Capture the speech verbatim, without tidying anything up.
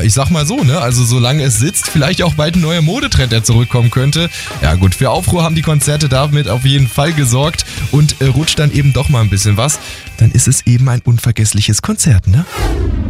ich sag mal so, ne, also solange es sitzt, vielleicht auch bald ein neuer Modetrend, der zurückkommen könnte. Ja gut, für Aufruhr haben die Konzerte damit auf jeden Fall gesorgt und äh, rutscht dann eben doch mal ein bisschen was, dann ist es eben ein unvergessliches Konzert, ne?